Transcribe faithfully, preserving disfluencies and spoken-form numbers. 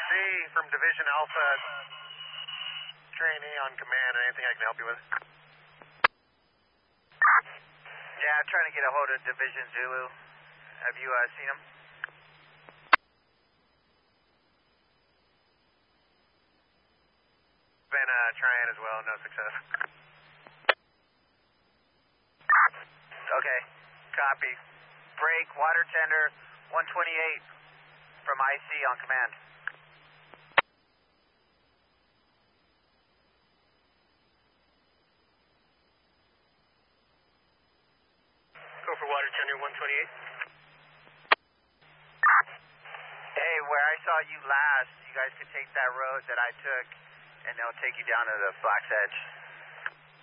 C from Division Alpha, trainee on command. Anything I can help you with? Yeah, I'm trying to get a hold of Division Zulu. Have you uh, seen him? Been uh, trying as well, no success. Okay, copy. Break, water tender, one twenty-eight from I C on command. Go for water tender, one twenty-eight. Hey, where I saw you last, you guys could take that road that I took, and they'll take you down to the Black's Edge.